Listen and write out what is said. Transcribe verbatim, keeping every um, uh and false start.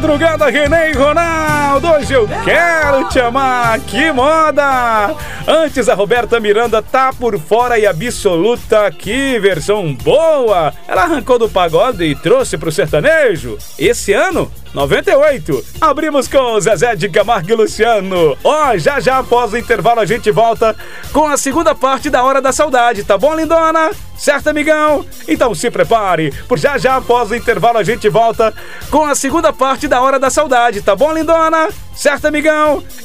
Madrugada, René e Ronaldo, hoje eu quero te amar, que moda! Antes a Roberta Miranda tá por fora e absoluta, que versão boa! Ela arrancou do pagode e trouxe pro sertanejo. Esse ano, noventa e oito, abrimos com Zezé de Camargo e Luciano. Ó, oh, já já após o intervalo a gente volta com a segunda parte da Hora da Saudade, tá bom, lindona? Certo, amigão? Então se prepare, por já já após o intervalo a gente volta com a segunda parte da Hora da Saudade, tá bom, lindona? Certo, amigão?